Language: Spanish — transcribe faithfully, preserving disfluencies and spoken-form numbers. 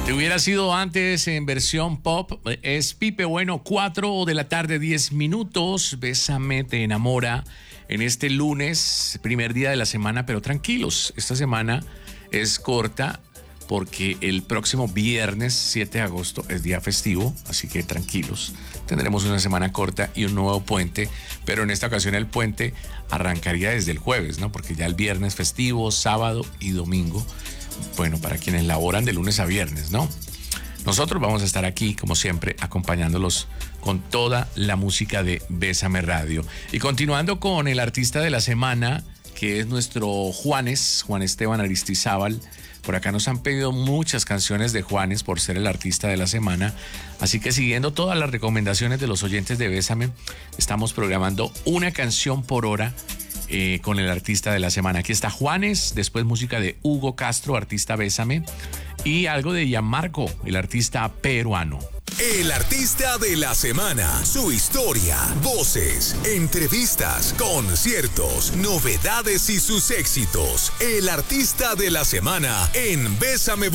Si hubiera sido antes en versión pop, es Pipe Bueno, cuatro de la tarde, diez minutos. Bésame, te enamora. En este lunes, primer día de la semana, pero tranquilos, esta semana es corta porque el próximo viernes siete de agosto es día festivo, así que tranquilos. Tendremos una semana corta y un nuevo puente, pero en esta ocasión el puente arrancaría desde el jueves, ¿no? Porque ya el viernes festivo, sábado y domingo. Bueno, para quienes laboran de lunes a viernes, ¿no? Nosotros vamos a estar aquí, como siempre, acompañándolos con toda la música de Bésame Radio. Y continuando con el artista de la semana, que es nuestro Juanes, Juan Esteban Aristizábal. Por acá nos han pedido muchas canciones de Juanes por ser el artista de la semana. Así que siguiendo todas las recomendaciones de los oyentes de Bésame, estamos programando una canción por hora Eh, con el artista de la semana. Aquí está Juanes, después música de Hugo Castro, artista Bésame, y algo de Gianmarco, el artista peruano. El artista de la semana, su historia, voces, entrevistas, conciertos, novedades y sus éxitos. El artista de la semana en Bésame.